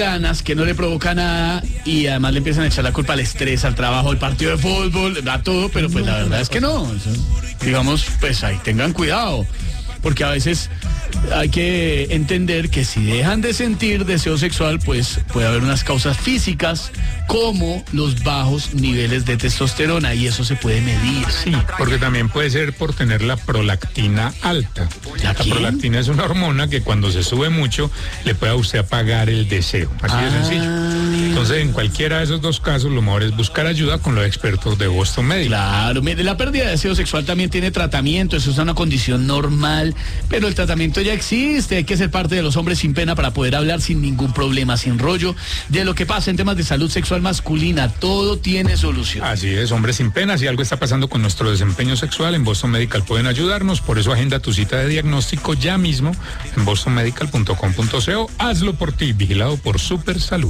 ganas, que no le provoca nada y además le empiezan a echar la culpa al estrés, al trabajo, al partido de fútbol, a todo, pero pues la verdad es que no. Digamos, pues ahí tengan cuidado, porque a veces hay que entender que si dejan de sentir deseo sexual, pues puede haber unas causas físicas como los bajos niveles de testosterona y eso se puede medir. Sí, porque también puede ser por tener la prolactina alta. ¿La La prolactina es una hormona que cuando se sube mucho le puede a usted apagar el deseo. Así de sencillo. Entonces, en cualquiera de esos dos casos, lo mejor es buscar ayuda con los expertos de Boston Medical. Claro, mire, la pérdida de deseo sexual también tiene tratamiento, eso es una condición normal, pero el tratamiento ya existe, hay que ser parte de los hombres sin pena para poder hablar sin ningún problema, sin rollo, de lo que pasa en temas de salud sexual masculina, todo tiene solución. Así es, hombres sin pena, si algo está pasando con nuestro desempeño sexual, en Boston Medical pueden ayudarnos, por eso agenda tu cita de diagnóstico ya mismo en bostonmedical.com.co, hazlo por ti, vigilado por Super Salud.